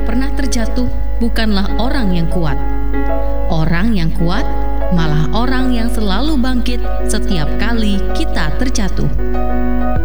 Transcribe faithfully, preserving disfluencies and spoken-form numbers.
tidak pernah terjatuh bukanlah orang yang kuat. Orang yang kuat malah orang yang selalu bangkit setiap kali kita terjatuh.